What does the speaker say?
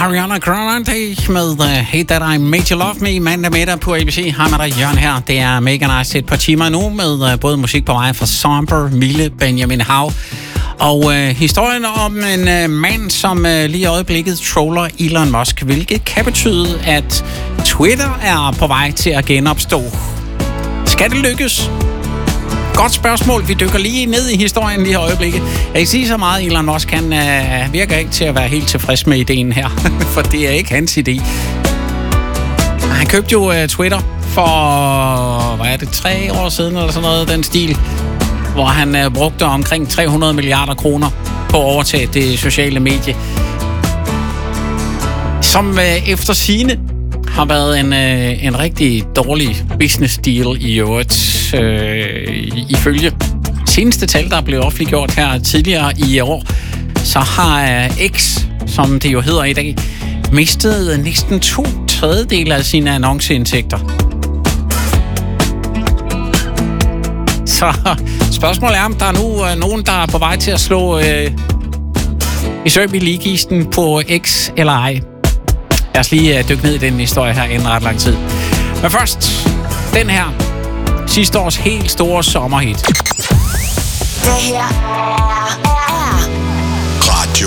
Ariana Grande med Hate That I Made You Love Me. Mandag middag på ABC. Hej med dig, Jørgen her. Det er mega nice et par timer nu med både musik på vej fra Somber, Mille, Benjamin Hav. Og historien om en mand, som lige i øjeblikket troller Elon Musk, hvilket kan betyde, at Twitter er på vej til at genopstå. Skal det lykkes? Godt spørgsmål. Vi dykker lige ned i historien lige i øjeblikket. Jeg kan sige så meget, Elon Musk han virker ikke til at være helt tilfreds med ideen her, for det er ikke hans idé. Han købte jo Twitter for, 3 år siden eller sådan noget, den stil, hvor han brugte omkring 300 milliarder kroner på at overtage det sociale medie, som efter sigende har været en rigtig dårlig business deal i øvrigt. Ifølge seneste tal, der blev offentliggjort her tidligere i år, så har X, som det jo hedder i dag, mistet næsten 2/3 af sine annonceindtægter. Så spørgsmålet er, om der er nu nogen, der er på vej til at slå i søm i ligisten på X eller ej. Lad os lige dykke ned i den historie her inden ret lang tid. Men først, den her sidste års helt store sommerhit. Det her er